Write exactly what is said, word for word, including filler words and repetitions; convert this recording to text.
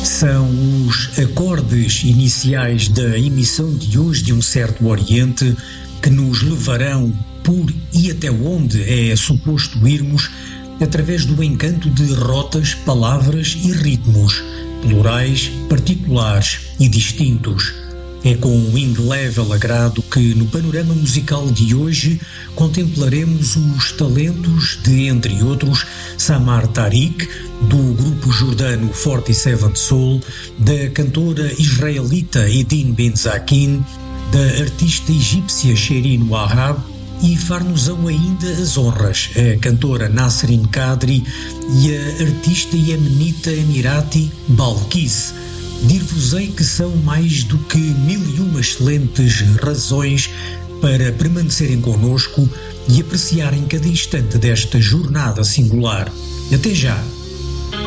São os acordes iniciais da emissão de hoje de Um Certo Oriente que nos levarão por e até onde é suposto irmos através do encanto de rotas, palavras e ritmos, plurais, particulares e distintos. É com um indelével agrado que no panorama musical de hoje contemplaremos os talentos de, entre outros, Samar Tariq, do grupo jordano quarenta e sete Soul, da cantora israelita Edin Benzakin, da artista egípcia Shirin Wahab e far-nos-ão ainda as honras a cantora Nasrin Kadri e a artista iemenita emirati Balkis. Dir-vos-ei que são mais do que mil e uma excelentes razões para permanecerem connosco e apreciarem cada instante desta jornada singular. Até já!